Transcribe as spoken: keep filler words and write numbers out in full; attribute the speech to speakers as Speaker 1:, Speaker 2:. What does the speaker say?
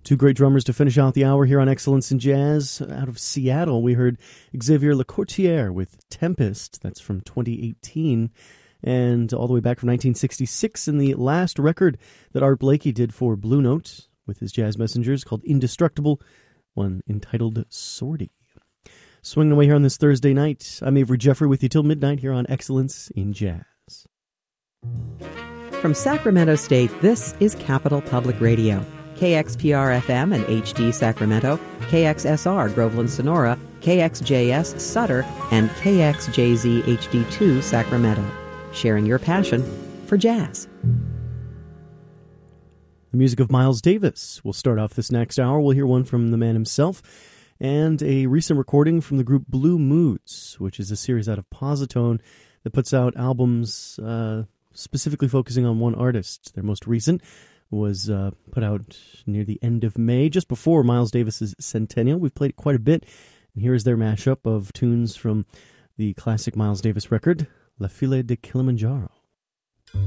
Speaker 1: Two great drummers to finish out the hour here on Excellence in Jazz. Out of Seattle, we heard Xavier Lecourtier with Tempest. That's from twenty eighteen. And all the way back from nineteen sixty-six, in the last record that Art Blakey did for Blue Note with his Jazz Messengers called Indestructible, one entitled Sortie. Swinging away here on this Thursday night, I'm Avery Jeffrey with you till midnight here on Excellence in Jazz.
Speaker 2: From Sacramento State, this is Capital Public Radio. K X P R F M and H D Sacramento, K X S R Groveland Sonora, K X J S Sutter, and K X J Z H D two Sacramento. Sharing your passion for jazz.
Speaker 1: The music of Miles Davis will start off this next hour. We'll hear one from the man himself and a recent recording from the group Blue Moods, which is a series out of Positone that puts out albums uh, specifically focusing on one artist. Their most recent was uh, put out near the end of May, just before Miles Davis's centennial. We've played it quite a bit, and here is their mashup of tunes from the classic Miles Davis record, La File de Kilimanjaro.